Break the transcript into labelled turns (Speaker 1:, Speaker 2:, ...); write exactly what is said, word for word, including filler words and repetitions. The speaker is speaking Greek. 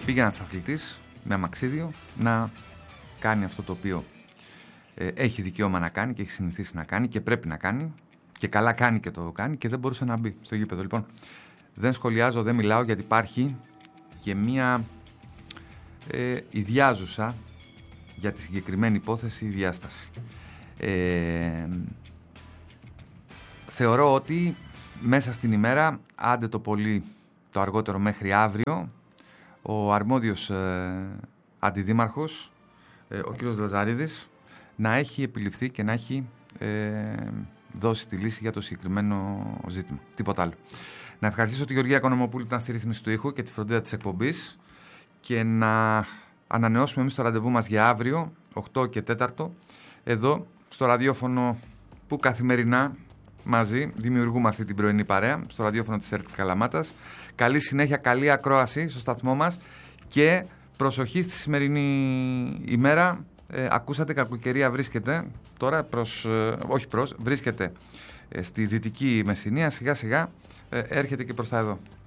Speaker 1: πήγε ένας αθλητής με αμαξίδιο να κάνει αυτό το οποίο ε, έχει δικαίωμα να κάνει και έχει συνηθίσει να κάνει και πρέπει να κάνει και καλά κάνει και το κάνει και δεν μπορούσε να μπει στο γήπεδο. Λοιπόν, δεν σχολιάζω, δεν μιλάω γιατί υπάρχει και μία ε, ιδιάζουσα για τη συγκεκριμένη υπόθεση διάσταση. Ε, θεωρώ ότι μέσα στην ημέρα, άντε το πολύ το αργότερο μέχρι αύριο, ο αρμόδιος ε, αντιδήμαρχος, ε, ο κύριος Λαζαρίδης, να έχει επιληφθεί και να έχει ε, δώσει τη λύση για το συγκεκριμένο ζήτημα. Τίποτα άλλο. Να ευχαριστήσω τη Γεωργία Οικονομοπούλου που ήταν στη ρύθμιση του ήχου και τη φροντίδα της εκπομπής και να ανανεώσουμε εμείς το ραντεβού μας για αύριο, οκτώ και τέταρτο, εδώ στο ραδιόφωνο που καθημερινά μαζί δημιουργούμε αυτή την πρωινή παρέα, στο ραδιόφωνο της ΕΡΤ Καλαμάτας. Καλή συνέχεια, καλή ακρόαση στο σταθμό μας και προσοχή στη σημερινή ημέρα. Ε, ακούσατε, κακοκαιρία βρίσκεται τώρα προς, ε, όχι προς, βρίσκεται ε, στη Δυτική Μεσσηνία, σιγά σιγά ε, έρχεται και προς τα εδώ.